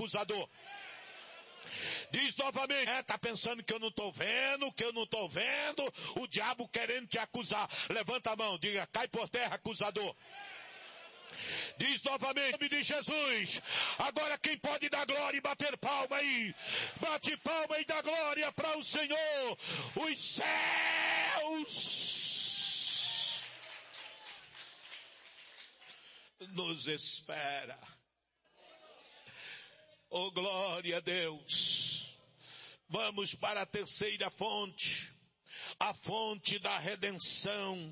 acusador. Diz novamente, tá pensando que eu não estou vendo, o diabo querendo te acusar. Levanta a mão, diga, cai por terra, acusador. Diz novamente, em nome de Jesus. Agora quem pode dar glória e bater palma aí? Bate palma e dá glória para o Senhor. Os céus nos espera. Oh, glória a Deus. Vamos para a terceira fonte. A fonte da redenção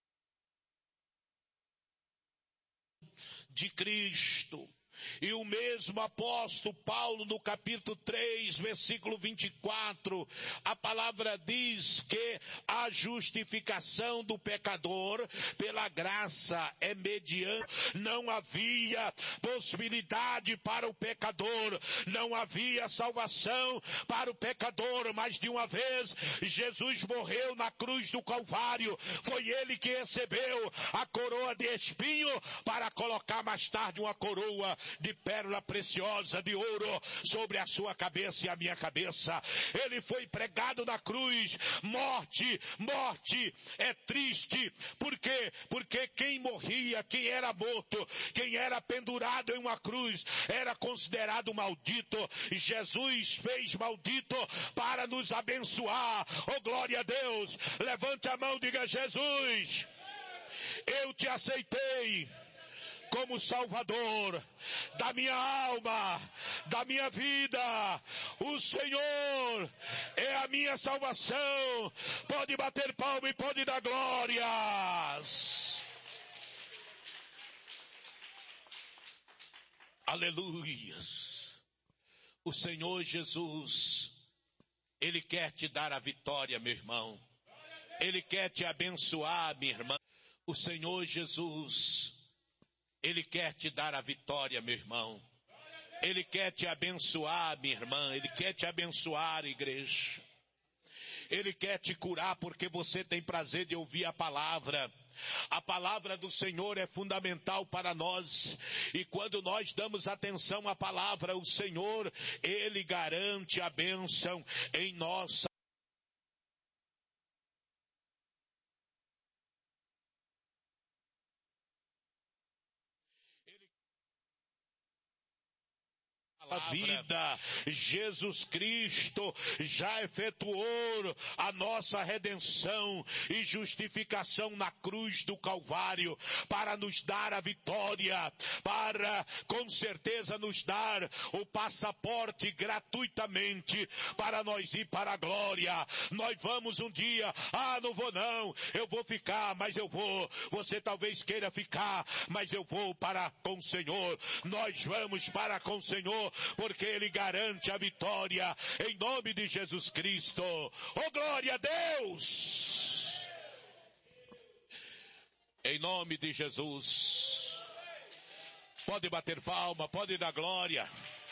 de Cristo. E o mesmo apóstolo Paulo, no capítulo 3, versículo 24, a palavra diz que a justificação do pecador pela graça é mediante. Não havia possibilidade para o pecador, não havia salvação para o pecador, mas de uma vez Jesus morreu na cruz do Calvário. Foi ele que recebeu a coroa de espinho para colocar mais tarde uma coroa de pérola preciosa de ouro sobre a sua cabeça e a minha cabeça. Ele foi pregado na cruz. Morte é triste. Por quê? Porque quem morria, quem era morto, quem era pendurado em uma cruz, era considerado maldito. Jesus fez maldito para nos abençoar. Oh, glória a Deus. Levante a mão e diga, Jesus, eu te aceitei como Salvador da minha alma, da minha vida. O Senhor é a minha salvação. Pode bater palma e pode dar glórias. Aleluias. O Senhor Jesus, Ele quer te dar a vitória, meu irmão. Ele quer te abençoar, minha irmã. O Senhor Jesus, Ele quer te dar a vitória, meu irmão. Ele quer te abençoar, minha irmã. Ele quer te abençoar, igreja. Ele quer te curar porque você tem prazer de ouvir a palavra. A palavra do Senhor é fundamental para nós. E quando nós damos atenção à palavra, o Senhor, Ele garante a bênção em nossa vida. Jesus Cristo já efetuou a nossa redenção e justificação na cruz do Calvário para nos dar a vitória, para com certeza nos dar o passaporte gratuitamente para nós ir para a glória. Nós vamos um dia, não vou não, eu vou ficar, mas eu vou. Você talvez queira ficar, mas eu vou para com o Senhor. Nós vamos para com o Senhor, porque Ele garante a vitória em nome de Jesus Cristo. Oh, glória a Deus! Em nome de Jesus. Pode bater palma, pode dar glória.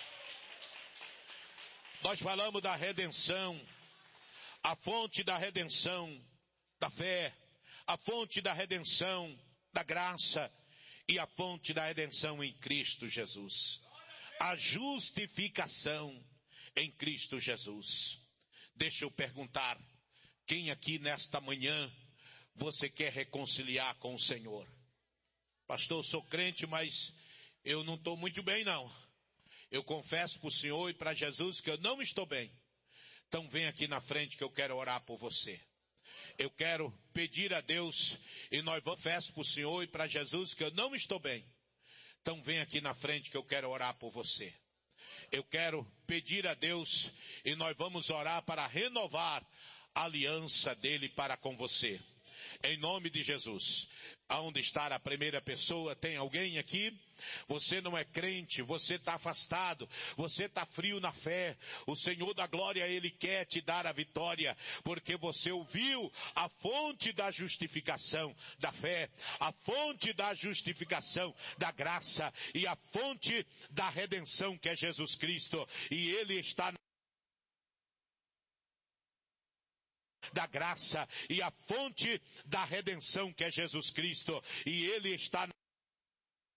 Nós falamos da redenção, a fonte da redenção da fé, a fonte da redenção da graça e a fonte da redenção em Cristo Jesus. A justificação em Cristo Jesus. Deixa eu perguntar, quem aqui nesta manhã você quer reconciliar com o Senhor? Pastor, eu sou crente, mas eu não estou muito bem não. Eu confesso para o Senhor e para Jesus que eu não estou bem. Então vem aqui na frente que eu quero orar por você. Eu quero pedir a Deus e nós vamos confessar para o Senhor e para Jesus que eu não estou bem. Então vem aqui na frente que eu quero orar por você. Eu quero pedir a Deus e nós vamos orar para renovar a aliança dele para com você. Em nome de Jesus. Aonde está a primeira pessoa? Tem alguém aqui? Você não é crente, você está afastado, você está frio na fé. O Senhor da glória, Ele quer te dar a vitória, porque você ouviu a fonte da justificação da fé, a fonte da justificação da graça e a fonte da redenção que é Jesus Cristo. E Ele está da graça e a fonte da redenção que é Jesus Cristo. E Ele está